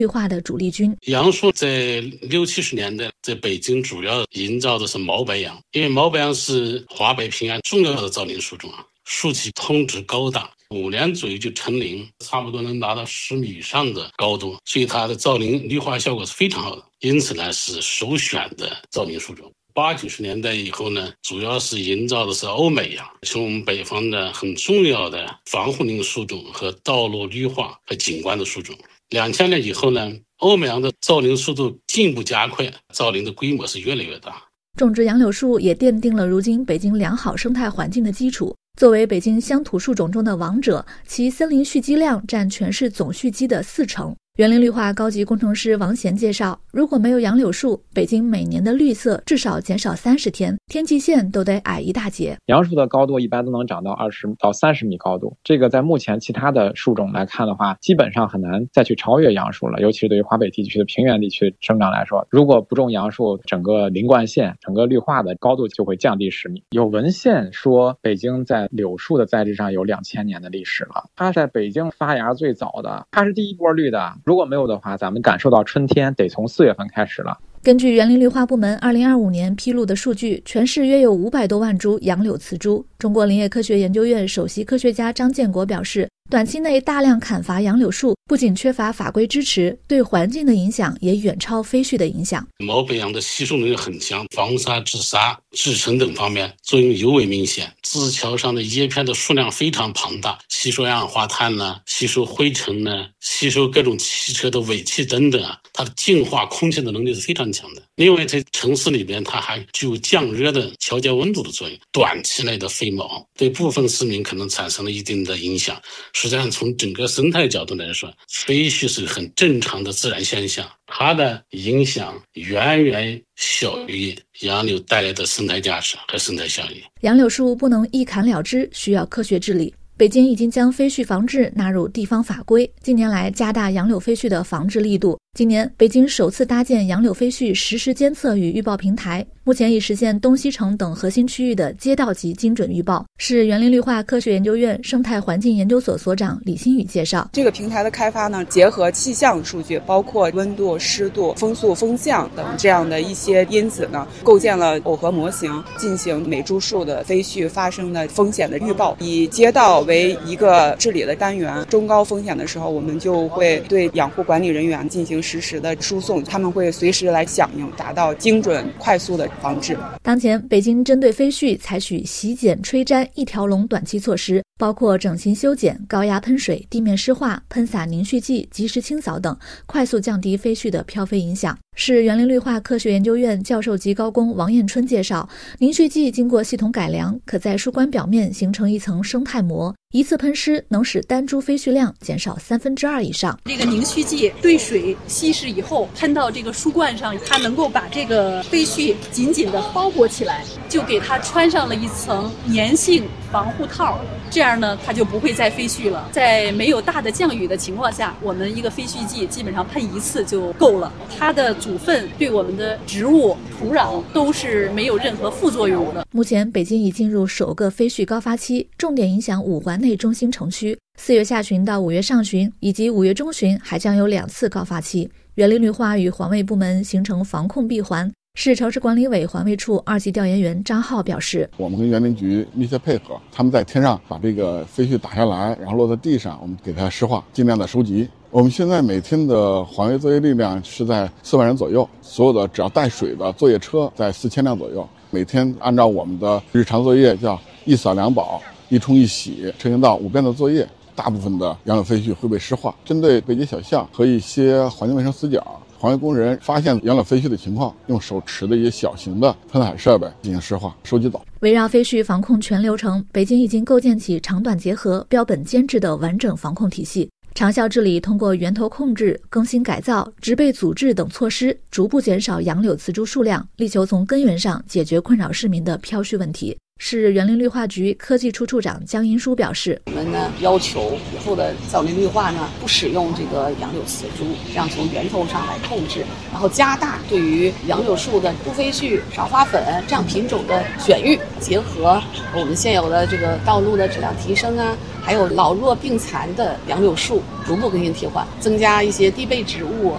绿化的主力军。 杨树在60、70年代在北京主要营造的是毛白杨，因为毛白杨是华北平原重要的造林树种啊，树体通直高大，5年左右就成林，差不多能达到10米以上的高度，所以它的造林绿化效果是非常好的，因此呢是首选的造林树种。80、90年代以后呢，主要是营造的是欧美杨，是我们北方的很重要的防护林树种和道路绿化和景观的树种。2000年以后呢，欧美杨的造林速度进一步加快，造林的规模是越来越大。 种植杨柳树也奠定了如今北京良好生态环境的基础。作为北京乡土树种中的王者，其森林蓄积量占全市总蓄积的40%。园林绿化高级工程师王贤介绍，如果没有杨柳树，北京每年的绿色至少减少30天，天际线都得矮一大截。 杨树的高度一般都能长到20到30米高度，这个在目前其他的树种来看的话，基本上很难再去超越杨树了，尤其是对于华北地区的平原地区生长来说，如果不种杨树，整个林冠线整个绿化的高度就会降低10米。有文献说北京在柳树的栽植上有2000年的历史了，它在北京发芽最早的，它是第一波绿的，如果没有的话，咱们感受到春天得从4月份开始了。 根据园林绿化部门2025年披露的数据，全市约有500多万株杨柳雌株。中国林业科学研究院首席科学家张建国表示，短期内大量砍伐杨柳树，不仅缺乏法规支持，对环境的影响也远超飞絮的影响。 毛白杨的吸收能力很强，防沙、治沙、制尘等方面作用尤为明显。枝条上的叶片的数量非常庞大，吸收二氧化碳呢，吸收灰尘呢，吸收各种汽车的尾气等等啊，它的净化空气的能力是非常强的。另外在城市里边，它还具有降热的、调节温度的作用。短期内的飞毛对部分市民可能产生了一定的影响，实际上从整个生态角度来说，飞絮是很正常的自然现象，它的影响远远小于杨柳带来的生态价值和生态效益。 杨柳树不能一砍了之，需要科学治理。北京已经将飞絮防治纳入地方法规，近年来加大杨柳飞絮的防治力度。今年，北京首次搭建杨柳飞絮实时监测与预报平台，目前已实现东西城等核心区域的街道级精准预报。是园林绿化科学研究院生态环境研究所所长李新宇介绍， 这个平台的开发呢，结合气象数据，包括温度、湿度、风速、风向等这样的一些因子呢，构建了耦合模型，进行每株树的飞絮发生的风险的预报，以街道为一个治理的单元。中高风险的时候，我们就会对养护管理人员进行实时的输送，他们会随时来响应，达到精准快速的防治。 当前北京针对飞絮采取洗剪吹粘一条龙短期措施，包括整形修剪、高压喷水、地面湿化、喷洒凝絮剂、及时清扫等，快速降低飞絮的飘飞影响。市园林绿化科学研究院教授级高工王彦春介绍，凝絮剂经过系统改良，可在树冠表面形成一层生态膜，一次喷施能使单株飞絮量减少2/3以上。 这个凝絮剂对水稀释以后，喷到这个树冠上，它能够把这个飞絮紧紧地包裹起来，就给它穿上了一层粘性防护套，这样呢，它就不会再飞絮了。在没有大的降雨的情况下，我们一个飞絮剂基本上喷1次就够了。它的组分对我们的植物、土壤都是没有任何副作用的。 目前，北京已进入首个飞絮高发期，重点影响5环内中心城区。4月下旬到5月上旬以及5月中旬还将有2次高发期。园林绿化与环卫部门形成防控闭环。市城市管理委环卫处2级调研员张浩表示， 我们跟园林局密切配合，他们在天上把这个飞絮打下来，然后落在地上，我们给它湿化，尽量的收集。我们现在每天的环卫作业力量是在4万人左右，所有的只要带水的作业车在4000辆左右，每天按照我们的日常作业叫一扫两保、一冲一洗，执行到5遍的作业，大部分的杨柳飞絮会被湿化。针对北街小巷和一些环境卫生死角，环卫工人发现杨柳飞絮的情况，用手持的一些小型的喷海设备进行湿化收集走。 围绕飞絮防控全流程，北京已经构建起长短结合、标本兼治的完整防控体系。长效治理通过源头控制、更新改造、植被阻治等措施，逐步减少杨柳雌株数量，力求从根源上解决困扰市民的飘絮问题。市园林绿化局科技处处长江英书表示， 我们呢要求以后的造林绿化呢不使用这个杨柳雌株，这样从源头上来控制，然后加大对于杨柳树的不飞絮、少花粉这样品种的选育，结合我们现有的这个道路的质量提升啊，还有老弱病残的杨柳树逐步更新替换，增加一些地被植物，